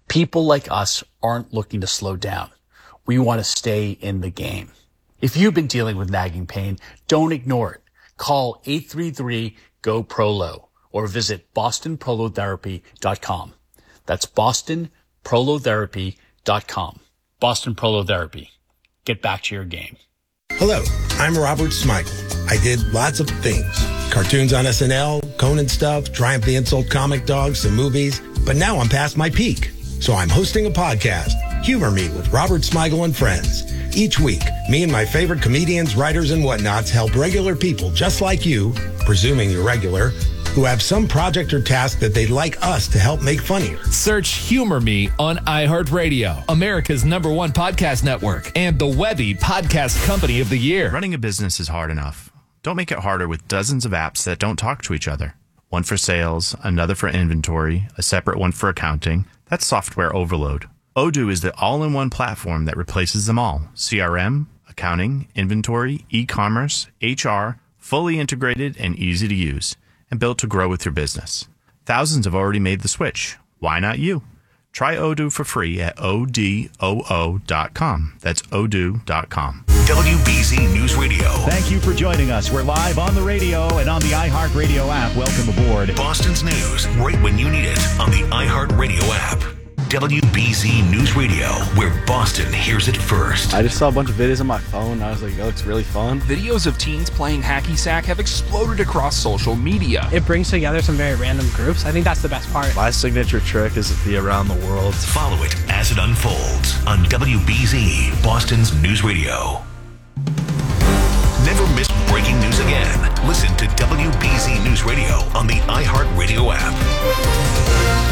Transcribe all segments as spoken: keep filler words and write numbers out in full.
People like us aren't looking to slow down. We want to stay in the game. If you've been dealing with nagging pain, don't ignore it. Call eight three three, G O, P R O L O or visit boston prolotherapy dot com. That's boston prolotherapy dot com. Boston Prolotherapy. Get back to your game. Hello, I'm Robert Smigel. I did lots of things. Cartoons on S N L, Conan stuff, Triumph the Insult comic dogs, some movies. But now I'm past my peak. So I'm hosting a podcast, Humor Me with Robert Smigel and Friends. Each week, me and my favorite comedians, writers, and whatnots help regular people just like you, presuming you're regular, who have some project or task that they'd like us to help make funnier. Search Humor Me on iHeartRadio, America's number one podcast network, and the Webby Podcast Company of the Year. Running a business is hard enough. Don't make it harder with dozens of apps that don't talk to each other. One for sales, another for inventory, a separate one for accounting. That's software overload. Odoo is the all-in-one platform that replaces them all. C R M, accounting, inventory, e-commerce, H R, fully integrated and easy to use, and built to grow with your business. Thousands have already made the switch. Why not you? Try Odoo for free at O D O O dot com. That's odoo dot com. W B Z News Radio. Thank you for joining us. We're live on the radio and on the iHeartRadio app. Welcome aboard. Boston's news, right when you need it, on the iHeartRadio app. W B Z News Radio, where Boston hears it first. I just saw a bunch of videos on my phone, and I was like, oh, it's really fun. Videos of teens playing hacky sack have exploded across social media. It brings together some very random groups. I think that's the best part. My signature trick is the around the world. Follow it as it unfolds on W B Z, Boston's News Radio. Never miss breaking news again. Listen to W B Z News Radio on the iHeartRadio app.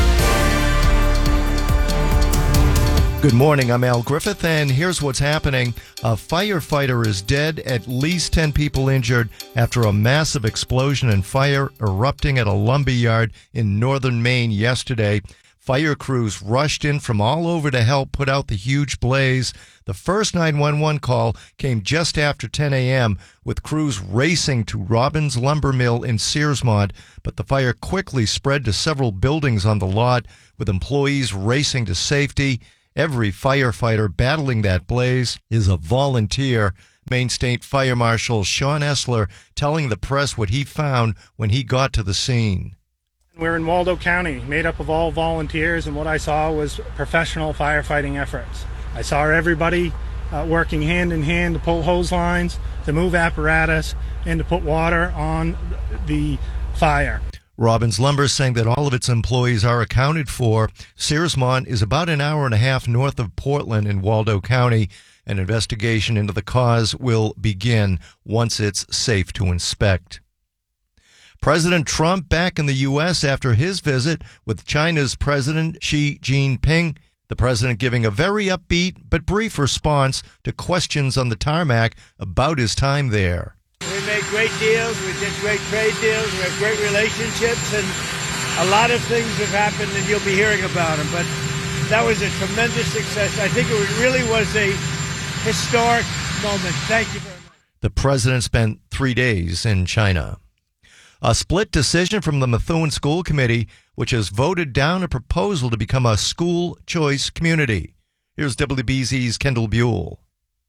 Good morning, I'm Al Griffith, and here's what's happening. A firefighter is dead, at least ten people injured after a massive explosion and fire erupting at a lumber yard in northern Maine yesterday. Fire crews rushed in from all over to help put out the huge blaze. The first nine one one call came just after ten a.m., with crews racing to Robbins Lumber Mill in Searsmont, but the fire quickly spread to several buildings on the lot, with employees racing to safety. Every firefighter battling that blaze is a volunteer. Maine State Fire Marshal Sean Essler telling the press what he found when he got to the scene. We're in Waldo County, made up of all volunteers, and what I saw was professional firefighting efforts. I saw everybody uh, working hand in hand to pull hose lines, to move apparatus, and to put water on the fire. Robbins Lumber saying that all of its employees are accounted for. Searsmont is about an hour and a half north of Portland in Waldo County. An investigation into the cause will begin once it's safe to inspect. President Trump back in the U S after his visit with China's President Xi Jinping. The president giving a very upbeat but brief response to questions on the tarmac about his time there. We made great deals, we did great trade deals, we have great relationships, and a lot of things have happened and you'll be hearing about them. But that was a tremendous success. I think it really was a historic moment. Thank you very much. The president spent three days in China. A split decision from the Methuen School Committee, which has voted down a proposal to become a school choice community. Here's W B Z's Kendall Buell.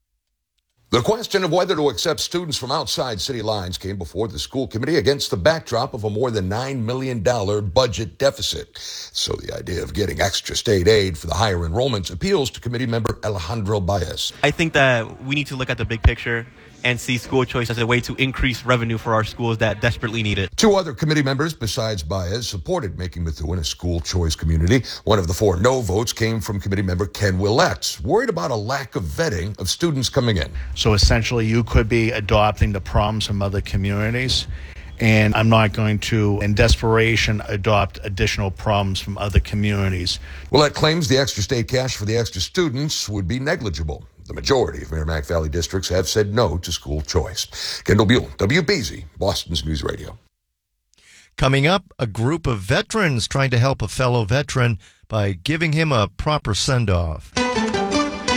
The question of whether to accept students from outside city lines came before the school committee against the backdrop of a more than nine million dollars budget deficit. So the idea of getting extra state aid for the higher enrollments appeals to committee member Alejandro Baez. I think that we need to look at the big picture and see school choice as a way to increase revenue for our schools that desperately need it. Two other committee members besides Baez supported making Methuen a school choice community. One of the four no votes came from committee member Ken Willett, worried about a lack of vetting of students coming in. So essentially you could be adopting the problems from other communities, and I'm not going to, in desperation, adopt additional problems from other communities. Willett claims the extra state cash for the extra students would be negligible. The majority of Merrimack Valley districts have said no to school choice. Kendall Buell, W B Z, Boston's News Radio. Coming up, a group of veterans trying to help a fellow veteran by giving him a proper send-off. Traffic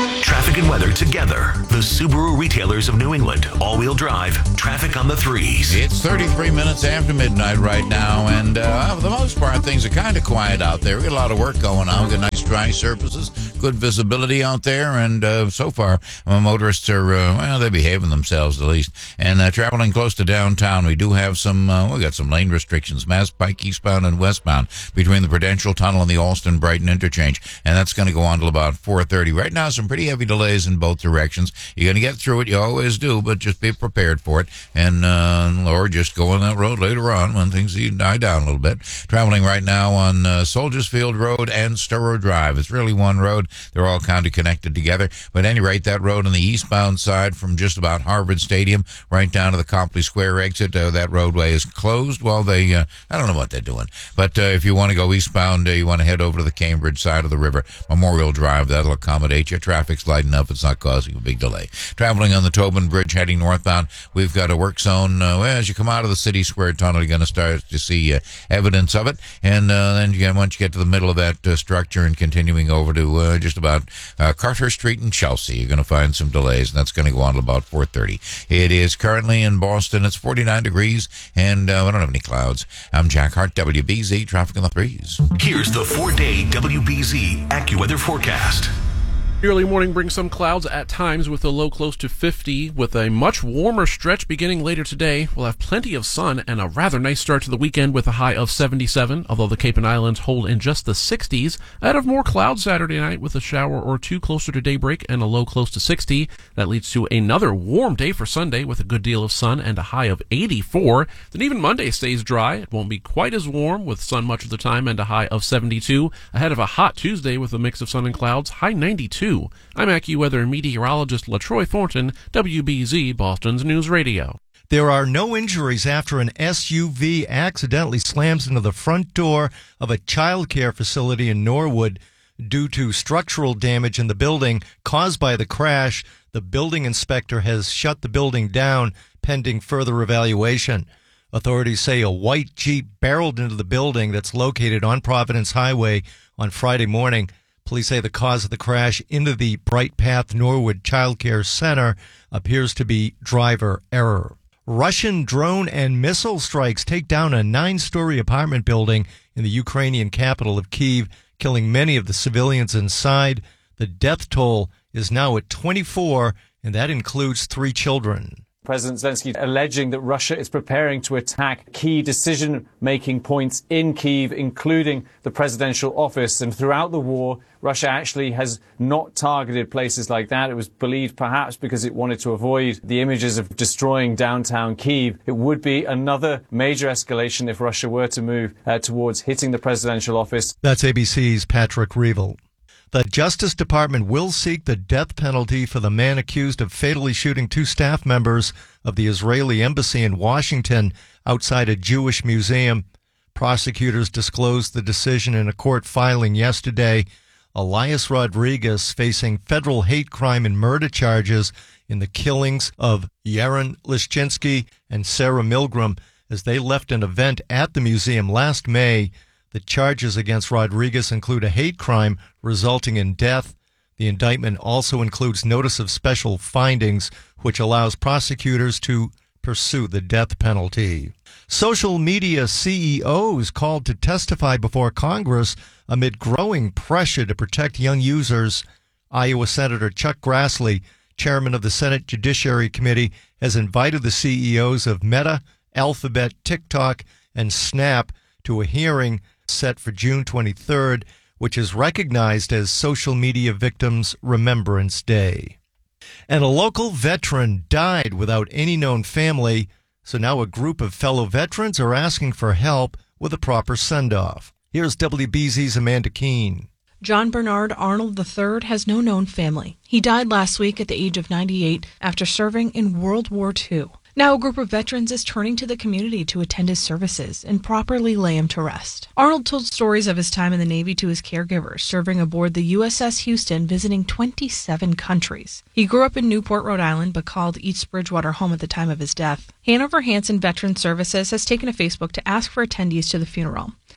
Traffic and weather together. The Subaru retailers of New England. All-wheel drive. Traffic on the threes. It's thirty-three minutes after midnight right now, and uh, for the most part, things are kind of quiet out there. We got a lot of work going on. We got nice dry surfaces, good visibility out there, and uh, so far, uh, motorists are, uh, well, they're behaving themselves at least. And uh, traveling close to downtown, we do have some, uh, we got some lane restrictions, Mass Pike eastbound and westbound between the Prudential Tunnel and the Alston-Brighton interchange, and that's going to go on till about four thirty. Right now, some pretty heavy delays in both directions. You're going to get through it, you always do, but just be prepared for it, and uh, or just go on that road later on when things die down a little bit. Traveling right now on uh, Soldiers Field Road and Storrow Drive. It's really one road. They're all kind of connected together, but at any rate, that road on the eastbound side from just about Harvard Stadium right down to the Copley Square exit, uh, that roadway is closed while they, uh, I don't know what they're doing, but uh, if you want to go eastbound, uh, you want to head over to the Cambridge side of the river, Memorial Drive, that'll accommodate you. Traffic's light enough, it's not causing a big delay. Traveling on the Tobin Bridge heading northbound, we've got a work zone. Uh, well, as you come out of the City Square Tunnel, you're going to start to see uh, evidence of it, and uh, then you, once you get to the middle of that uh, structure and continuing over to uh, just about uh, Carter Street in Chelsea, you're going to find some delays, and that's going to go on to about four thirty. It is currently in Boston, it's forty-nine degrees, and uh, I don't have any clouds. I'm Jack Hart, W B Z, traffic on the threes. Here's the four-day W B Z AccuWeather forecast. The early morning brings some clouds at times with a low close to fifty. With a much warmer stretch beginning later today, we'll have plenty of sun and a rather nice start to the weekend with a high of seventy-seven, although the Cape and Islands hold in just the sixties. Ahead of more clouds Saturday night with a shower or two closer to daybreak and a low close to sixty. That leads to another warm day for Sunday with a good deal of sun and a high of eighty-four. Then even Monday stays dry. It won't be quite as warm with sun much of the time and a high of seventy-two. Ahead of a hot Tuesday with a mix of sun and clouds, high ninety-two. I'm AccuWeather meteorologist LaTroy Thornton, W B Z Boston's News Radio. There are no injuries after an S U V accidentally slams into the front door of a child care facility in Norwood due to structural damage in the building caused by the crash. The building inspector has shut the building down pending further evaluation. Authorities say a white Jeep barreled into the building that's located on Providence Highway on Friday morning. Police say the cause of the crash into the Bright Path Norwood Child Care Center appears to be driver error. Russian drone and missile strikes take down a nine-story apartment building in the Ukrainian capital of Kyiv, killing many of the civilians inside. The death toll is now at twenty-four, and that includes three children. President Zelensky alleging that Russia is preparing to attack key decision-making points in Kyiv, including the presidential office. And throughout the war, Russia actually has not targeted places like that. It was believed perhaps because it wanted to avoid the images of destroying downtown Kyiv. It would be another major escalation if Russia were to move uh, towards hitting the presidential office. That's A B C's Patrick Reevell. The Justice Department will seek the death penalty for the man accused of fatally shooting two staff members of the Israeli embassy in Washington outside a Jewish museum. Prosecutors disclosed the decision in a court filing yesterday. Elias Rodriguez facing federal hate crime and murder charges in the killings of Yaron Lishchinsky and Sarah Milgram as they left an event at the museum last May. The charges against Rodriguez include a hate crime resulting in death. The indictment also includes notice of special findings, which allows prosecutors to pursue the death penalty. Social media C E Os called to testify before Congress amid growing pressure to protect young users. Iowa Senator Chuck Grassley, chairman of the Senate Judiciary Committee, has invited the C E Os of Meta, Alphabet, TikTok, and Snap to a hearing set for June twenty-third, which is recognized as Social Media Victims Remembrance Day. And a local veteran died without any known family, so now a group of fellow veterans are asking for help with a proper send-off. Here's W B Z's Amanda Keene. John Bernard Arnold the third has no known family. He died last week at the age of ninety-eight after serving in World War Two. Now a group of veterans is turning to the community to attend his services and properly lay him to rest. Arnold told stories of his time in the Navy to his caregivers, serving aboard the U S S Houston, visiting twenty-seven countries. He grew up in Newport, Rhode Island, but called East Bridgewater home at the time of his death. Hanover Hanson Veterans Services has taken to Facebook to ask for attendees to the funeral.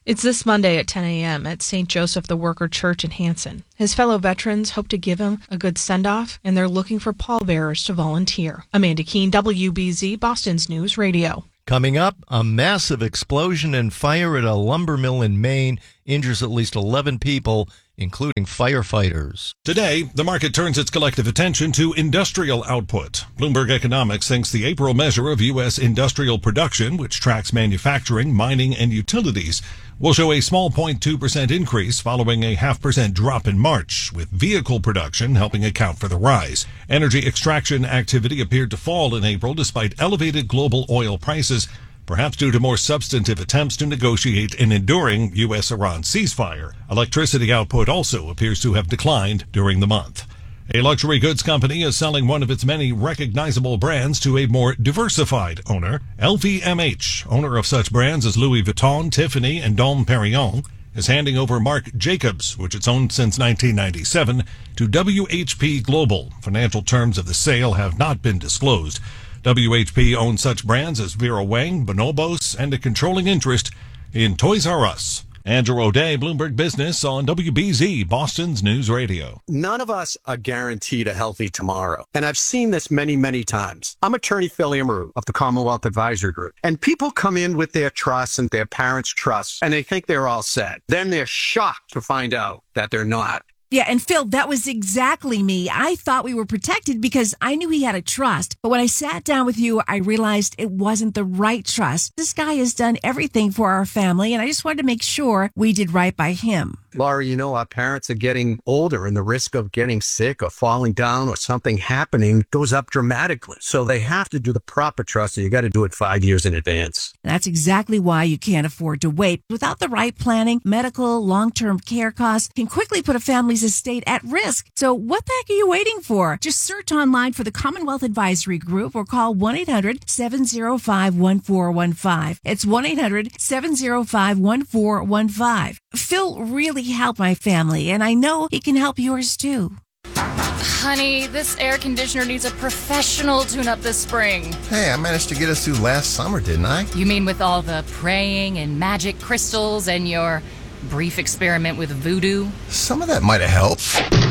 It's this Monday at ten a.m. at Saint Joseph the Worker Church in Hanson. His fellow veterans hope to give him a good send-off, and they're looking for pallbearers to volunteer. Amanda Keene, W B Z, Boston's News Radio. Coming up, a massive explosion and fire at a lumber mill in Maine injures at least eleven people, including firefighters. Today, the market turns its collective attention to industrial output. Bloomberg Economics thinks the April measure of U S industrial production, which tracks manufacturing, mining, and utilities, will show a small zero point two percent increase following a half percent drop in March, with vehicle production helping account for the rise. Energy extraction activity appeared to fall in April despite elevated global oil prices, perhaps due to more substantive attempts to negotiate an enduring U S Iran ceasefire. Electricity output also appears to have declined during the month. A luxury goods company is selling one of its many recognizable brands to a more diversified owner. L V M H, owner of such brands as Louis Vuitton, Tiffany, and Dom Perignon, is handing over Marc Jacobs, which it's owned since nineteen ninety-seven, to W H P Global. Financial terms of the sale have not been disclosed. W H P owns such brands as Vera Wang, Bonobos, and a controlling interest in Toys R Us. Andrew O'Day, Bloomberg Business on W B Z, Boston's News Radio. None of us are guaranteed a healthy tomorrow. And I've seen this many, many times. I'm attorney Phil Amaru of the Commonwealth Advisory Group. And people come in with their trust and their parents' trust, and they think they're all set. Then they're shocked to find out that they're not. Yeah, and Phil, that was exactly me. I thought we were protected because I knew he had a trust. But when I sat down with you, I realized it wasn't the right trust. This guy has done everything for our family, and I just wanted to make sure we did right by him. Laura, you know, our parents are getting older, and the risk of getting sick or falling down or something happening goes up dramatically. So they have to do the proper trust, and you got to do it five years in advance. That's exactly why you can't afford to wait. Without the right planning, medical, long-term care costs can quickly put a family's estate at risk. So what the heck are you waiting for? Just search online for the Commonwealth Advisory Group or call one eight hundred seven oh five one four one five. It's one eight hundred seven oh five one four one five. Phil really helped my family, and I know he can help yours too. Honey, this air conditioner needs a professional tune-up this spring. Hey, I managed to get us through last summer, didn't I? You mean with all the praying and magic crystals and your brief experiment with voodoo? Some of that might have helped.